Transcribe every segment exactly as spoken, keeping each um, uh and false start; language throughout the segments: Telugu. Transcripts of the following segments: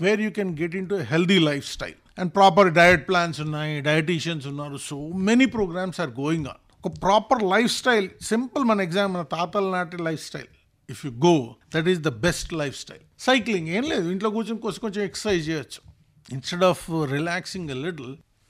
Where you can get in to healthy life style and proper diet plans ఉన్నాయి, డయటీషియన్స్ ఉన్నారు. So many programmes are going on. ఒక ప్రాపర్ లైఫ్ స్టైల్, సింపుల్ మన ఎగ్జామ్, మన తాతల నాటి life style if you go, that is the best life style. Cycling ఏం లేదు, ఇంట్లో కూర్చొని కొంచెం కొంచెం ఎక్సర్సైజ్ చేయొచ్చు instead of relaxing a little.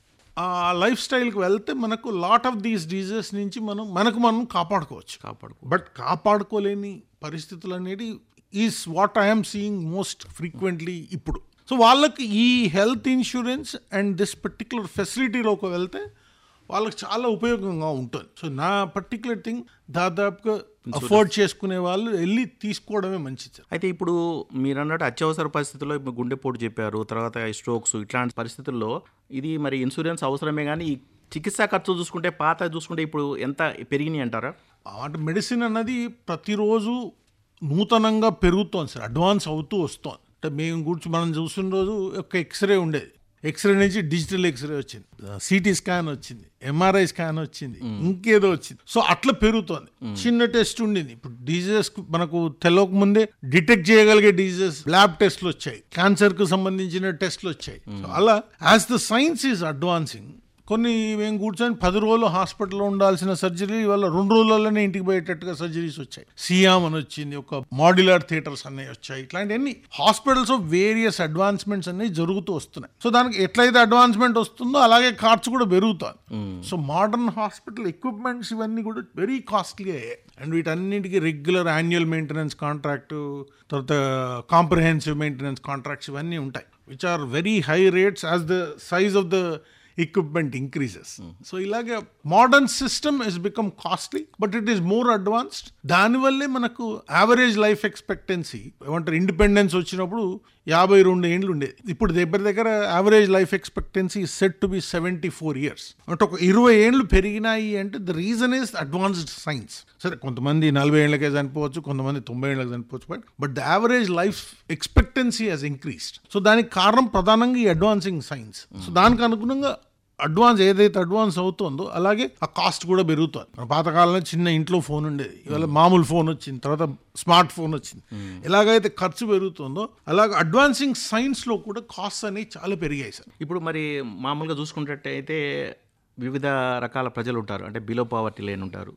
ఆ లైఫ్ స్టైల్కి వెళ్తే మనకు లాట్ ఆఫ్ దీస్ డిజీజెస్ నుంచి మనం మనకు మనం కాపాడుకోవచ్చు. కాపాడుకో బట్ కాపాడుకోలేని పరిస్థితులు అనేది is what I'm seeing most frequently ఇప్పుడు. సో వాళ్ళకి ఈ health insurance and this particular ఫెసిలిటీలోకి వెళ్తే వాళ్ళకి చాలా ఉపయోగంగా ఉంటుంది. సో నా పర్టిక్యులర్ థింగ్ దాదాపుగా అఫోర్డ్ చేసుకునే వాళ్ళు వెళ్ళి తీసుకోవడమే మంచిది. అయితే ఇప్పుడు మీరు అన్నట్టు అత్యవసర పరిస్థితుల్లో ఇప్పుడు గుండెపోటు చెప్పారు, తర్వాత స్ట్రోక్స్, ఇట్లాంటి పరిస్థితుల్లో ఇది మరి ఇన్సూరెన్స్ అవసరమే. కానీ ఈ చికిత్సా ఖర్చు చూసుకుంటే, పాత చూసుకుంటే ఇప్పుడు ఎంత పెరిగినాయి అంటారా? అంటే మెడిసిన్ అన్నది ప్రతిరోజు నూతనంగా పెరుగుతోంది సార్, అడ్వాన్స్ అవుతూ వస్తోంది. అంటే మేము గురించి మనం చూసిన రోజు ఒక ఎక్స్రే ఉండేది, ఎక్స్రే నుంచి డిజిటల్ ఎక్స్రే వచ్చింది, సిటీ స్కాన్ వచ్చింది, ఎంఆర్ఐ స్కాన్ వచ్చింది, ఇంకేదో వచ్చింది. సో అట్లా పెరుగుతోంది. చిన్న టెస్ట్ ఉండింది, ఇప్పుడు డిజీజెస్ మనకు తెలియక ముందే డిటెక్ట్ చేయగలిగే డిజీజెస్ ల్యాబ్ టెస్ట్లు వచ్చాయి, క్యాన్సర్ కు సంబంధించిన టెస్ట్లు వచ్చాయి. సో అలా as the science is advancing, కొన్ని మేము కూర్చొని పది రోజులు హాస్పిటల్లో ఉండాల్సిన సర్జరీ ఇవాళ రెండు రోజులలోనే ఇంటికి పోయేటట్టుగా సర్జరీస్ వచ్చాయి. సియామ్ అని వచ్చింది, ఒక మాడ్యులర్ థియేటర్స్ అన్నీ వచ్చాయి. ఇట్లాంటివన్నీ హాస్పిటల్స్ ఆఫ్ వేరియస్ అడ్వాన్స్మెంట్స్ అన్ని జరుగుతూ వస్తున్నాయి. సో దానికి ఎట్లయితే అడ్వాన్స్మెంట్ వస్తుందో అలాగే ఖర్చు కూడా పెరుగుతుంది. సో మోడర్న్ హాస్పిటల్ ఎక్విప్మెంట్స్ ఇవన్నీ కూడా వెరీ కాస్ట్లీ అయ్యాయి. అండ్ వీటన్నిటికీ రెగ్యులర్ యాన్యువల్ మెయింటెనెన్స్ కాంట్రాక్ట్, తర్వాత కాంప్రహెన్సివ్ మెయింటెనెన్స్ కాంట్రాక్ట్స్ ఇవన్నీ ఉంటాయి, which are very high rates as the size of the equipment increases. Mm-hmm. So ilaga modern system has become costly, but it is more advanced. దాని వల్లే మనకు యావరేజ్ లైఫ్ ఎక్స్పెక్టెన్సీ ఏమంటారు, ఇండిపెండెన్స్ వచ్చినప్పుడు యాభై రెండు ఏండ్లు ఉండేది. ఇప్పుడు దగ్గర దగ్గర average life expectancy set to be seventy four years. అంటే ఒక ఇరవై ఏండ్లు పెరిగినాయి అంటే the reason is advanced science. సరే కొంతమంది నలభై ఏళ్ళకే చనిపోవచ్చు, కొంతమంది తొంభై ఏళ్ళకి చనిపోవచ్చు, but but the average life expectancy Hess increased. So దానికి కారణం ప్రధానంగా ఈ అడ్వాన్సింగ్ సైన్స్. సో దానికి అనుగుణంగా అడ్వాన్స్ ఏదైతే అడ్వాన్స్ అవుతుందో అలాగే ఆ కాస్ట్ కూడా పెరుగుతుంది. పాతకాలంలో చిన్న ఇంట్లో ఫోన్ ఉండేది, ఇవాళ మామూలు ఫోన్ వచ్చింది, తర్వాత స్మార్ట్ ఫోన్ వచ్చింది. ఎలాగైతే ఖర్చు పెరుగుతుందో అలాగే అడ్వాన్సింగ్ సైన్స్లో కూడా కాస్ట్ అనేవి చాలా పెరిగాయి సార్. ఇప్పుడు మరి మామూలుగా చూసుకున్నట్టయితే వివిధ రకాల ప్రజలు ఉంటారు. అంటే బిలో పావర్టీ లేని ఉంటారు,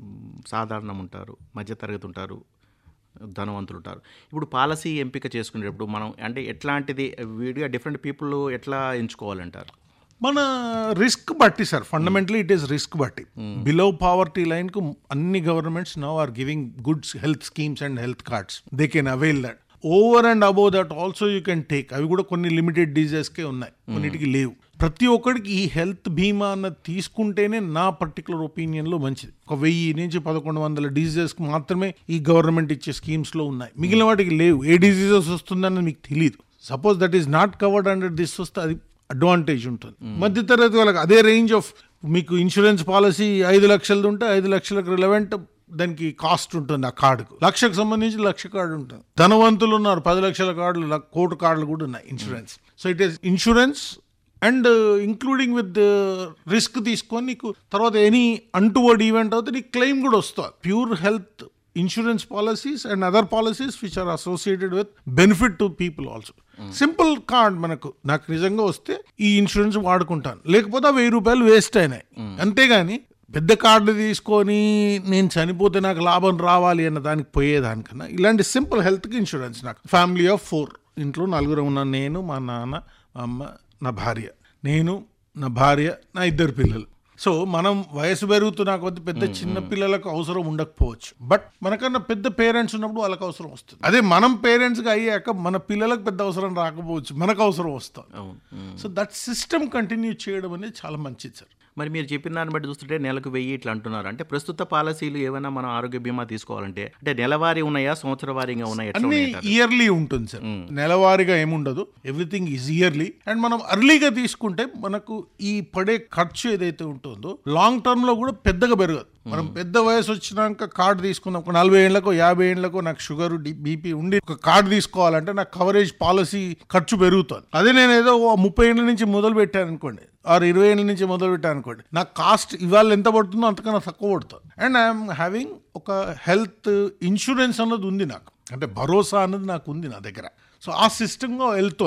సాధారణం ఉంటారు, మధ్యతరగతి ఉంటారు, ధనవంతులు ఉంటారు. ఇప్పుడు పాలసీ ఎంపిక చేసుకునేటప్పుడు మనం అంటే ఎట్లాంటిది విడిగా డిఫరెంట్ పీపుల్ ఎట్లా ఎంచుకోవాలంటారు? మన రిస్క్ బట్టి sir, fundamentally it is risk బట్టి. బిలో పావర్టీ లైన్ కు అన్ని governments now are giving good health schemes and health cards, they can avail that. Over and above that also you can take. అవి కూడా కొన్ని లిమిటెడ్ డిజీజెస్కే ఉన్నాయి, కొన్నిటికి లేవు. ప్రతి ఒక్కడికి ఈ హెల్త్ బీమా అన్నది తీసుకుంటేనే నా పర్టికులర్ ఒపీనియన్లో మంచిది. ఒక వెయ్యి నుంచి పదకొండు వందల డిజీజెస్కి మాత్రమే ఈ గవర్నమెంట్ ఇచ్చే స్కీమ్స్లో ఉన్నాయి, మిగిలిన వాటికి లేవు. ఏ డిజీజెస్ వస్తుందని మీకు తెలియదు. Suppose that is not covered under this వస్తే అది అడ్వాంటేజ్ ఉంటుంది. మధ్యతరగతి వాళ్ళకి అదే రేంజ్ ఆఫ్ మీకు ఇన్సూరెన్స్ పాలసీ ఐదు లక్షలది ఉంటే ఐదు లక్షలకు రిలవెంట్ దానికి కాస్ట్ ఉంటుంది. ఆ కార్డుకు లక్షకు సంబంధించి లక్ష కార్డు ఉంటుంది. ధనవంతులు ఉన్నారు, పది లక్షల కార్డులు, కోటి కార్డులు కూడా ఉన్నాయి insurance. So it is insurance and including with risk తీసుకొని నీకు తర్వాత ఎనీ అంటువర్డ్ ఈవెంట్ అవుతే నీకు క్లెయిమ్ కూడా వస్తుంది. Pure health insurance policies and other policies which are associated with benefit to people also. Simple card మనకు నాకు నిజంగా వస్తే ఈ ఇన్సూరెన్స్ వాడుకుంటాను, లేకపోతే ఆ వెయ్యి రూపాయలు వేస్ట్ అయినాయి. అంతేగాని పెద్ద కార్డు తీసుకొని నేను చనిపోతే నాకు లాభం రావాలి అన్న దానికి పోయేదానికన్నా ఇలాంటి సింపుల్ హెల్త్కి ఇన్సూరెన్స్. నాకు ఫ్యామిలీ ఆఫ్ ఫోర్, ఇంట్లో నలుగురు ఉన్నాను, నేను, మా నాన్న, మా అమ్మ, నా భార్య. నేను, నా భార్య, నా ఇద్దరు పిల్లలు. సో మనం వయసు పెరుగుతున్నా కొద్ది పెద్ద చిన్న పిల్లలకు అవసరం ఉండకపోవచ్చు, బట్ మనకన్నా పెద్ద పేరెంట్స్ ఉన్నప్పుడు వాళ్ళకి అవసరం వస్తుంది. అదే మనం పేరెంట్స్గా అయ్యాక మన పిల్లలకు పెద్ద అవసరం రాకపోవచ్చు, మనకు అవసరం వస్తుంది. సో దట్ సిస్టమ్ కంటిన్యూ చేయడం అనేది చాలా మంచిది సార్. మరి మీరు చెప్పిన దాన్ని బట్టి చూస్తుంటే నెలకు వెయ్యి ఇట్లా అంటున్నారు. అంటే ప్రస్తుత పాలసీలు ఏమైనా మనం ఆరోగ్య బీమా తీసుకోవాలంటే అంటే నెలవారీ ఉన్నాయా, సంవత్సర వారీగా ఉన్నాయా? అన్ని ఇయర్లీ ఉంటుంది సార్, నెలవారీగా ఏముండదు, ఎవ్రీథింగ్ ఈజ్ ఇయర్లీ. అండ్ మనం అర్లీగా తీసుకుంటే మనకు ఈ పడే ఖర్చు ఏదైతే ఉంటుందో లాంగ్ టర్మ్ లో కూడా పెద్దగా పెరగదు. మనం పెద్ద వయసు వచ్చినాక కార్డు తీసుకున్నాం, ఒక నలభై ఏళ్లకో యాభై ఏళ్లకో నాకు షుగర్ బీపీ ఉండి ఒక కార్డు తీసుకోవాలంటే నాకు కవరేజ్ పాలసీ ఖర్చు పెరుగుతుంది. అదే నేను ఏదో ముప్పై ఏళ్ళ నుంచి మొదలు పెట్టాను అనుకోండి, ఆరు ఇరవై ఏళ్ళ నుంచి మొదలు పెట్టాను అనుకోండి, నాకు కాస్ట్ ఇవాళ ఎంత పడుతుందో అంతకన్నా తక్కువ పడుతుంది. అండ్ ఐఎమ్ హ్యావింగ్ ఒక హెల్త్ ఇన్సూరెన్స్ అన్నది ఉంది నాకు, అంటే భరోసా అన్నది నాకు ఉంది నా దగ్గర. సో ఆ సిస్టమ్గా వెళ్తుంది.